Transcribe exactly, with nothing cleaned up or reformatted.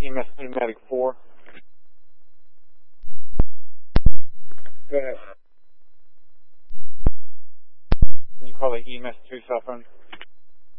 E M S Pneumatic four. Go ahead. Can you call it E M S two cell phone?